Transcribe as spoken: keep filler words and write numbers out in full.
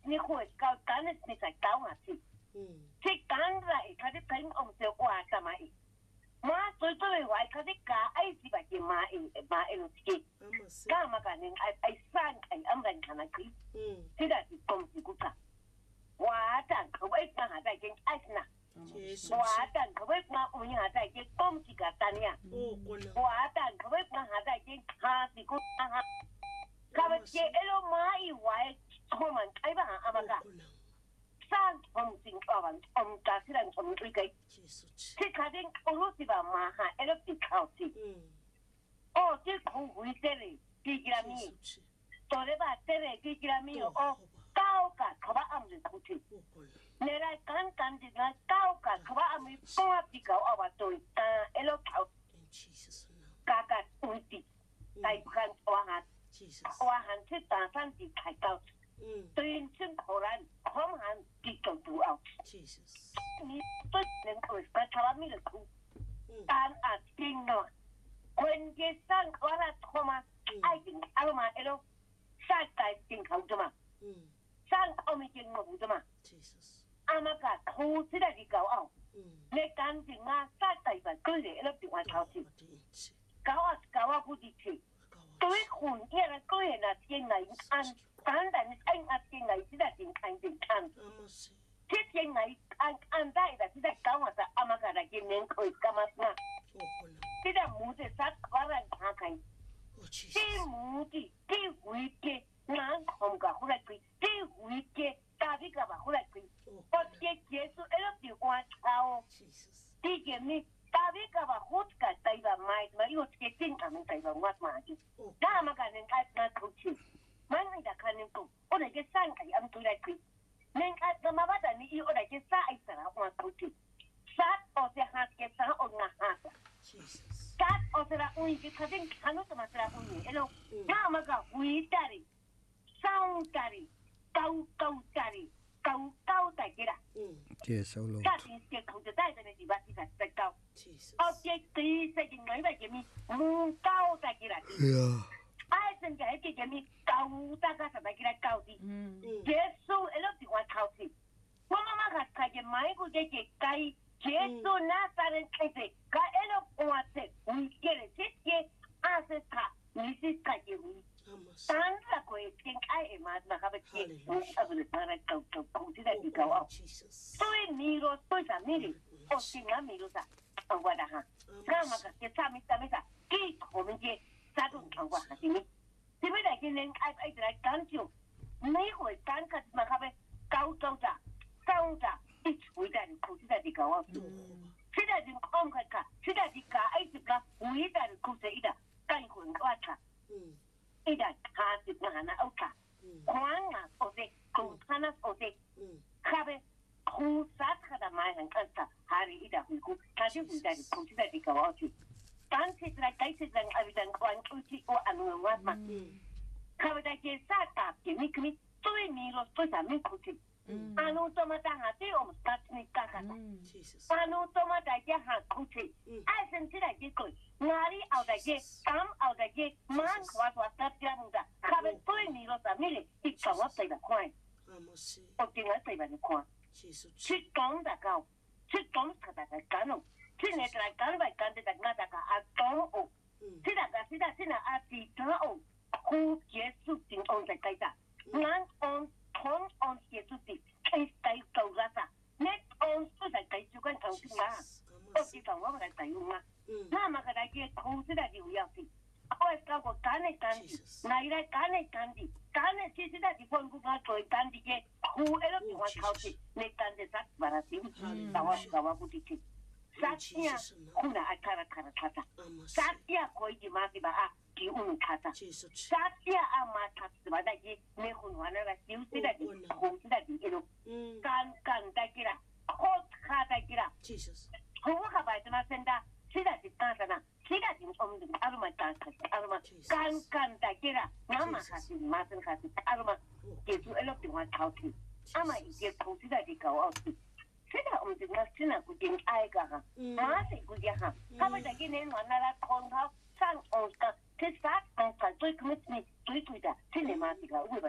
你会搞干的你才搞啊去，嗯，这干来他的朋友就话什么？妈最最为坏，他的家爱是把钱买买了去，干嘛干呢？爱爱散爱安人看来去，嗯，这个是公司股价，我等可不可以讲下在跟爱是哪？我等可不可以讲我下在跟公司个单呀？我等可不可以讲下在跟哈是股哈哈？他们接一路买以外，我们开吧阿妈个。三红星八万，红加起来红最贵。这卡丁俄罗斯吧马哈，一路比靠近。哦，这苦回这里几吉拉米，昨天吧这里几吉拉米哦，高价可把俺们出去。你来干干的那高价可把俺们半比高阿把对，啊，一路靠，价格贵啲，大看我下，我下去打算是开高。对正荷兰航航地球主要，你对人口个台湾米的苦，但啊听咯，关键上我那他妈爱情阿罗嘛，一路晒在进口的嘛，上澳门进口的嘛，阿妈个苦起来的高傲，你干净啊晒在个对的，一路变换超市，高啊高啊不地去，对混业了对人啊进来按。当然，按按进来是在进看进看，这进来按按在的是在搞嘛是阿妈个来今年可以干嘛呢？这个母的啥我来看看，这母的这回的南红个回来归，这回的大的个吧回来归，我这结束一路就完超，这件呢大的个吧好个带个买嘛，因为这进他们带个我买的，那阿妈个人爱那出去。mana ida kanin ko ona ke sang ai am tu lai ki nen ka da ma ba da ni i ona ke sa ai sara wa tu ti sa o se ha ke sa o na ha jesus sa o se ra ui ke kadin kanu to ma sara ui elo na ma ga ui tari sound tari kau kau tari kau kau ta ke ra je so lo ka ti ke ko da da ni ba ti ka ta kau jesus o ke ti se ki ngai ba ke mi mu kau ta ke ra yeah ai sen cái cái cái mi cao ta cái sao cái cao đi, kết束一路就往高去。我妈妈个开个买个这个该结束那三人开始，该一路往这，你给了这些二十卡，你是开个位，当然可以跟爱嘛，那个不是，我啊不是当然高高高起来就高啊。所以米罗对啥米的，我听啊米罗啥，我的哈，那么个这啥米啥米啥，给我们这。啥都看过，还是你？这边来今年爱爱来讲究，每回讲个嘛，他们高高的、高的，一回在苦起来的高啊。现在就看看看，现在就讲爱是讲回在苦起来的，干混我看。嗯。一旦他是那那奥卡，光啊，或者苦他那或者，嗯，他们苦啥他的买很看啥，还是一旦回苦，他就回在苦起来的高啊去。当时来开始人阿人关出去我安慰我嘛，他们在介绍大给你可能最迷了最上面出去，阿努怎么在下对我们打你干啥的？阿努怎么在这下出去？爱生起来这个哪里熬在这，刚熬在这，满花花打这样子，他们最迷了上面的，一搞我对了快，我今日对了你看，去讲的高，去讲他大概讲咯。现在来讲来讲的，大家个阿讲哦，现在个现在现在阿弟讲哦，苦结束进on在改啥，俺 on 同 on 结束的，开改搞个啥，你 on 不在改就跟搞定啦，我知道我来改用啊，那么个来个苦现在就要紧，我搞个干的干的，来来干的干的，干的其实在地方不讲最干的个苦，一路地方靠近，你干的啥把它丢，搞我搞我不得去。Satya kuna akara kara kata. Satya koi di mati ba a ki unu kata. Satya a mata ba da ki me kun wana ra siu sida di kun sida di ilo. Kan kan da kira. Hot kata kira. Kuwa ka ba ita na senda sida di kata na. Sida di om di aruma kata aruma. Kan kan da kira. Nama kasi masan kasi aruma. Kesu ilo di wan kauti. Ama ike kun sida di kau auti.现在我们这个现在估计爱个哈，马上估计哈，他们在今年往那来空头上，哦个，这啥，哦个最可能是最对的，今年嘛这个为了。